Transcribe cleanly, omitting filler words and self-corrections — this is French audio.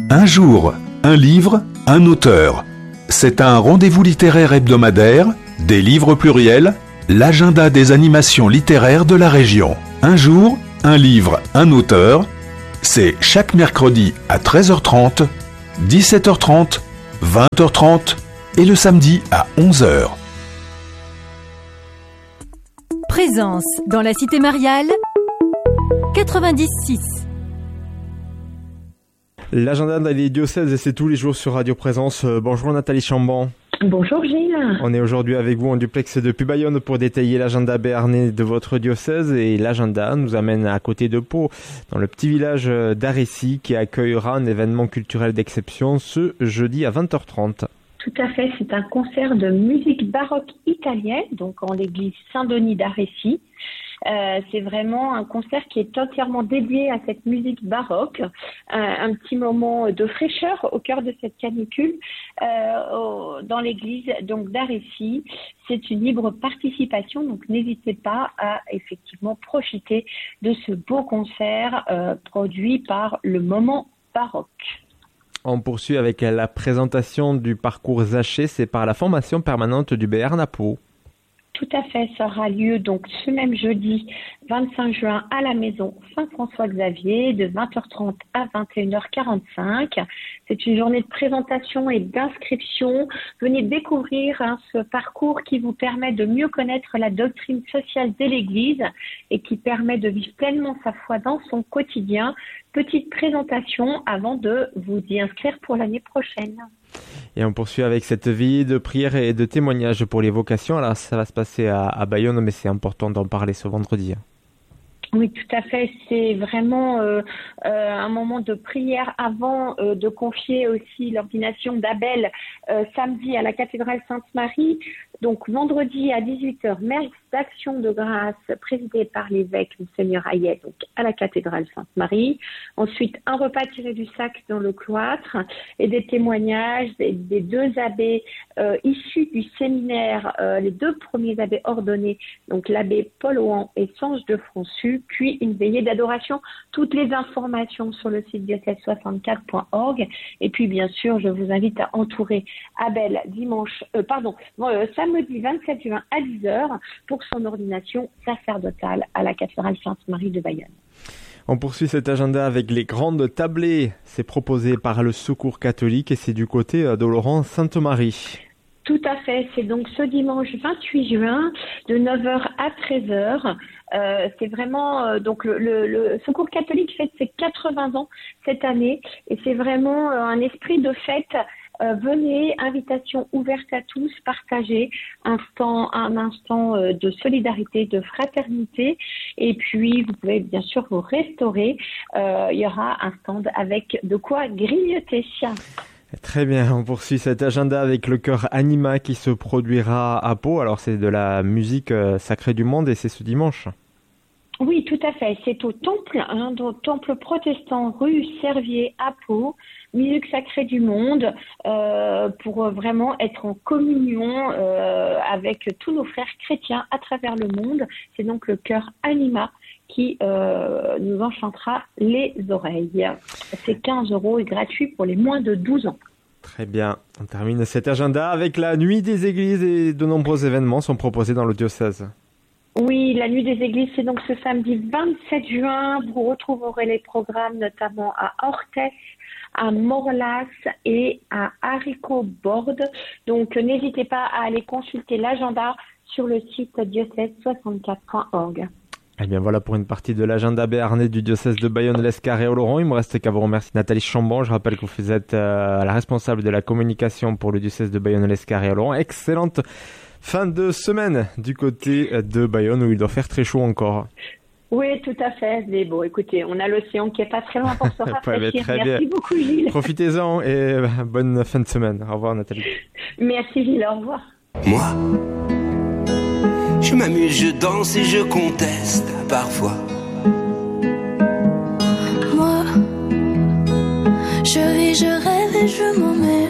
Un jour, un livre, un auteur. C'est un rendez-vous littéraire hebdomadaire, des livres pluriels, l'agenda des animations littéraires de la région. Un jour, un livre, un auteur. C'est chaque mercredi à 13h30, 17h30, 20h30 et le samedi à 11h. Présence dans la cité mariale 90.6. L'agenda des diocèses, c'est tous les jours sur Radio Présence. Bonjour Nathalie Chambon. Bonjour Gilles. On est aujourd'hui avec vous en duplex depuis Bayonne pour détailler l'agenda béarnais de votre diocèse. Et l'agenda nous amène à côté de Pau, dans le petit village d'Arécy qui accueillera un événement culturel d'exception ce jeudi à 20h30. Tout à fait, c'est un concert de musique baroque italienne, donc en l'église Saint-Denis d'Arécy. C'est vraiment un concert qui est entièrement dédié à cette musique baroque, un petit moment de fraîcheur au cœur de cette canicule dans l'église donc d'Arécy. C'est une libre participation, donc n'hésitez pas à effectivement profiter de ce beau concert produit par le Moment Baroque. On poursuit avec la présentation du parcours Zaché, c'est par la formation permanente du Béarn à Pau. Tout à fait, ça aura lieu donc ce même jeudi 25 juin à la maison Saint-François-Xavier de 20h30 à 21h45. C'est une journée de présentation et d'inscription. Venez découvrir ce parcours qui vous permet de mieux connaître la doctrine sociale de l'Église et qui permet de vivre pleinement sa foi dans son quotidien. Petite présentation avant de vous y inscrire pour l'année prochaine. Et on poursuit avec cette veillée de prière et de témoignage pour les vocations. Alors ça va se passer à Bayonne, mais c'est important d'en parler ce vendredi. Oui, tout à fait. C'est vraiment un moment de prière avant de confier aussi l'ordination d'Abel samedi à la cathédrale Sainte-Marie. Donc vendredi à 18h, messe d'action de grâce présidée par l'évêque Monseigneur Hayet, donc à la cathédrale Sainte-Marie. Ensuite, un repas tiré du sac dans le cloître et des témoignages des deux abbés issus du séminaire, les deux premiers abbés ordonnés, donc l'abbé Paul Ohan et Sange de Fronçu, puis une veillée d'adoration. Toutes les informations sur le site diocèse64.org. Et puis, bien sûr, je vous invite à entourer Abel samedi 27 juin à 10h pour son ordination sacerdotale à la cathédrale Sainte-Marie de Bayonne. On poursuit cet agenda avec les grandes tablées. C'est proposé par le Secours catholique et c'est du côté de Laurent-Sainte-Marie. Tout à fait, c'est donc ce dimanche 28 juin de 9h à 13h. C'est vraiment donc le Secours catholique fête ses 80 ans cette année et c'est vraiment un esprit de fête. Venez, invitation ouverte à tous, partagez un instant de solidarité, de fraternité et puis vous pouvez bien sûr vous restaurer. Il y aura un stand avec de quoi grignoter. Très bien, on poursuit cet agenda avec le chœur Anima qui se produira à Pau. Alors c'est de la musique sacrée du monde et c'est ce dimanche. Oui, tout à fait. C'est au temple protestant rue Servier à Pau, musique sacrée du monde, pour vraiment être en communion avec tous nos frères chrétiens à travers le monde. C'est donc le chœur Anima qui nous enchantera les oreilles. C'est 15 € et gratuit pour les moins de 12 ans. Très bien, on termine cet agenda avec la nuit des églises et de nombreux événements sont proposés dans le diocèse. Oui, la nuit des églises, c'est donc ce samedi 27 juin. Vous retrouverez les programmes notamment à Orthès, à Morlas et à Haricot-Borde. Donc, n'hésitez pas à aller consulter l'agenda sur le site diocèse64.org. Eh bien voilà pour une partie de l'agenda béarnais du diocèse de Bayonne-l'Escarré-Oloron. Il me reste qu'à vous remercier Nathalie Chambon. Je rappelle que vous êtes la responsable de la communication pour le diocèse de Bayonne-l'Escarré-Oloron. Excellente fin de semaine du côté de Bayonne où il doit faire très chaud encore. Oui, tout à fait. Mais bon, écoutez, on a l'océan qui est pas très loin pour se rafraîchir. Très Merci bien. beaucoup, Gilles. Profitez-en et bonne fin de semaine. Au revoir, Nathalie. Merci, Gilles. Au revoir. Moi, je m'amuse, je danse et je conteste parfois. Moi, je vis, je rêve et je m'emmène.